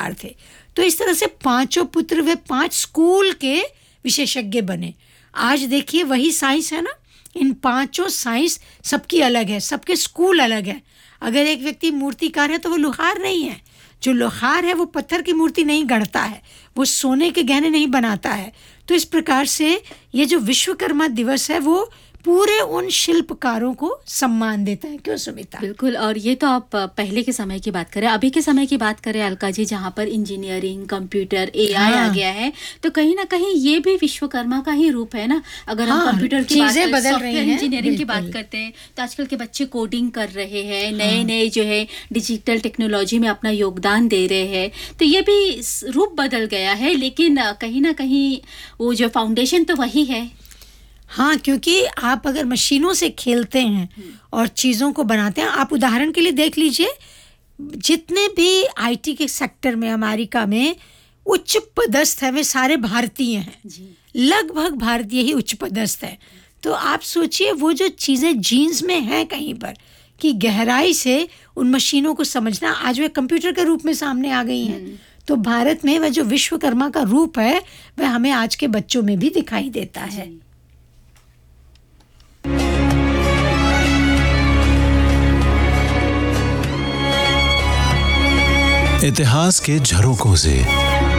मूर्तिकार थे। तो इस तरह से पांचों पुत्र वे 5 स्कूल के विशेषज्ञ बने। आज देखिए वही साइंस है ना, इन पांचों साइंस सबकी अलग है, सबके स्कूल अलग है। अगर एक व्यक्ति मूर्तिकार है तो वो लोहार नहीं है। जो लोहार है वो पत्थर की मूर्ति नहीं गढ़ता है, वो सोने के गहने नहीं बनाता है। तो इस प्रकार से ये जो विश्वकर्मा दिवस है वो पूरे उन शिल्पकारों को सम्मान देता है। क्यों सुमिता? बिल्कुल। और ये तो आप पहले के समय की बात करें, अभी के समय की बात करें अलका जी, जहाँ पर इंजीनियरिंग, कंप्यूटर, एआई आ गया है, तो कहीं ना कहीं ये भी विश्वकर्मा का ही रूप है ना। अगर हम कंप्यूटर की बात करें, सॉफ्टवेयर इंजीनियरिंग की बात करते हैं, तो आजकल के बच्चे कोडिंग कर रहे हैं, नए नए जो है डिजिटल टेक्नोलॉजी में अपना योगदान दे रहे हैं। तो ये भी रूप बदल गया है, लेकिन कहीं ना कहीं वो जो फाउंडेशन तो वही है। हाँ, क्योंकि आप अगर मशीनों से खेलते हैं और चीज़ों को बनाते हैं, आप उदाहरण के लिए देख लीजिए, जितने भी आईटी के सेक्टर में अमेरिका में उच्च पदस्थ हैं वे सारे भारतीय हैं। लगभग भारतीय ही उच्च पदस्थ हैं। तो आप सोचिए वो जो चीज़ें जीन्स में हैं कहीं पर, कि गहराई से उन मशीनों को समझना, आज वे कंप्यूटर के रूप में सामने आ गई हैं। तो भारत में वह जो विश्वकर्मा का रूप है वह हमें आज के बच्चों में भी दिखाई देता है। इतिहास के झरोकों से